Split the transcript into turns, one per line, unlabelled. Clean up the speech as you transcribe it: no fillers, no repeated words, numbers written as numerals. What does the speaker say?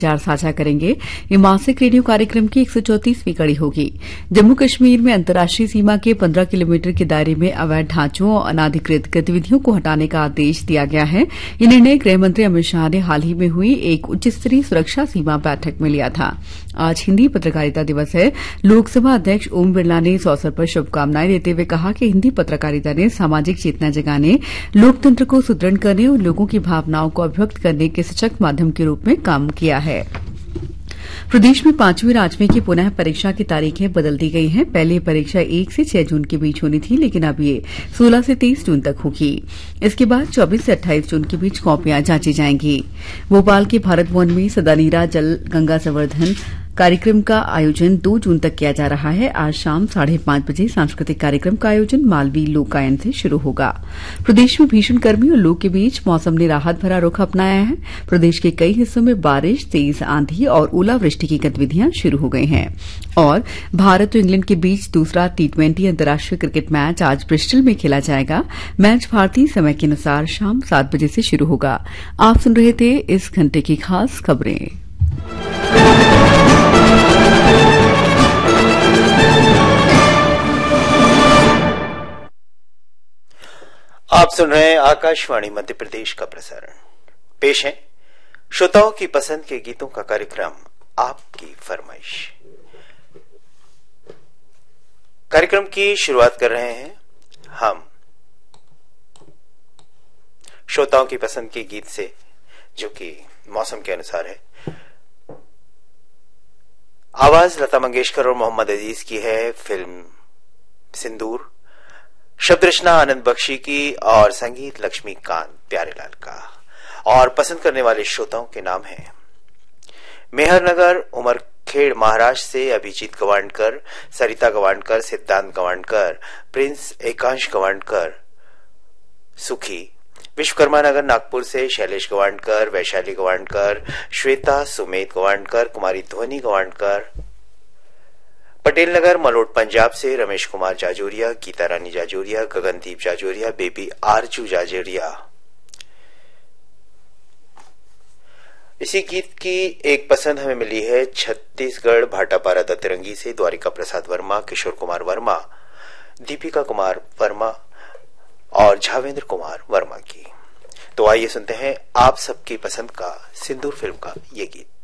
विचार साझा करेंगे। ये मासिक रेडियो कार्यक्रम की 134वीं कड़ी होगी। जम्मू कश्मीर में अंतर्राष्ट्रीय सीमा के 15 किलोमीटर के दायरे में अवैध ढांचों और अनाधिकृत गतिविधियों को हटाने का आदेश दिया गया है। ये निर्णय गृहमंत्री अमित शाह ने हाल ही में हुई एक उच्चस्तरीय सुरक्षा सीमा बैठक में लिया था। आज हिन्दी पत्रकारिता दिवस है। लोकसभा अध्यक्ष ओम बिरला ने इस अवसर पर शुभकामनाएं देते हुए कहा कि हिन्दी पत्रकारिता ने सामाजिक चेतना जगाने, लोकतंत्र को सुदृढ़ करने और लोगों की भावनाओं को अभिव्यक्त करने के सशक्त माध्यम के रूप में काम किया है। प्रदेश में 5वीं और 8वीं की पुनः परीक्षा की तारीखें बदल दी गई हैं। पहले परीक्षा 1 से 6 जून के बीच होनी थी, लेकिन अब ये 16 से 23 जून तक होगी। इसके बाद 24 से 28 जून के बीच कॉपियां जांची जाएंगी। भोपाल के भारत भवन में सदानीरा जल गंगा संवर्धन कार्यक्रम का आयोजन 2 जून तक किया जा रहा है। आज शाम 5:30 बजे सांस्कृतिक कार्यक्रम का आयोजन मालवी लोकायन से शुरू होगा। प्रदेश में भीषण गर्मी और लू के बीच मौसम ने राहत भरा रुख अपनाया है। प्रदेश के कई हिस्सों में बारिश, तेज आंधी और ओलावृष्टि की गतिविधियां शुरू हो गई हैं। और भारत और इंग्लैंड के बीच दूसरा T20 अंतर्राष्ट्रीय क्रिकेट मैच आज ब्रिस्टल में खेला जाएगा। मैच भारतीय समय के अनुसार शाम 7 बजे से शुरू होगा। आप सुन रहे थे इस घंटे की खास खबरें।
आप सुन रहे हैं आकाशवाणी मध्य प्रदेश का प्रसारण। पेश है श्रोताओं की पसंद के गीतों का कार्यक्रम आपकी फरमाइश। कार्यक्रम की शुरुआत कर रहे हैं हम श्रोताओं की पसंद के गीत से, जो कि मौसम के अनुसार है। आवाज लता मंगेशकर और मोहम्मद अजीज की है। फिल्म सिंदूर, शब्द रचना आनंद बख्शी की और संगीत लक्ष्मीकांत प्यारेलाल का। और पसंद करने वाले श्रोताओं के नाम हैं मेहरनगर उमरखेड़ महाराष्ट्र से अभिजीत गवांडकर, सरिता गवांडकर, सिद्धांत गवांडकर, प्रिंस एकांश गवांडकर, सुखी। विश्वकर्मा नगर नागपुर से शैलेश गवांडकर, वैशाली गवांडकर, श्वेता सुमेत गवांडकर, कुमारी ध्वनि गवांडकर। पटेल नगर मलोट पंजाब से रमेश कुमार जाजोरिया, गीता रानी जाजोरिया, गगनदीप जाजोरिया, बेबी आरजू जाजोरिया। इसी गीत की एक पसंद हमें मिली है छत्तीसगढ़ भाटापारा दतिरंगी से द्वारिका प्रसाद वर्मा, किशोर कुमार वर्मा, दीपिका कुमार वर्मा और झावेंद्र कुमार वर्मा की। तो आइए सुनते हैं आप सबकी पसंद का सिंदूर फिल्म का ये गीत।